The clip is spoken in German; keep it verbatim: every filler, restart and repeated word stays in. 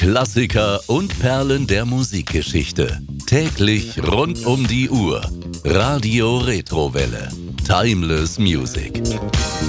Klassiker und Perlen der Musikgeschichte. Täglich rund um die Uhr. Radio Retrowelle. Timeless Music.